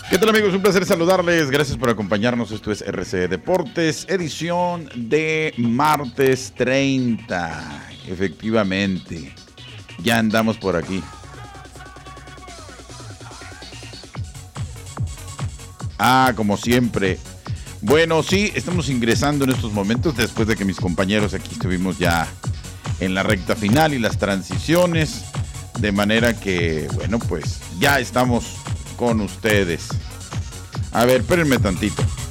¿Qué tal, amigos? Un placer saludarles. Gracias por acompañarnos. Esto es RC Deportes, edición de martes 30. Efectivamente, ya andamos por aquí. Como siempre. Bueno, sí, estamos ingresando en estos momentos después de que mis compañeros aquí estuvimos ya en la recta final y las transiciones. De manera que, bueno, pues ya estamos con ustedes. A ver, espérenme tantito.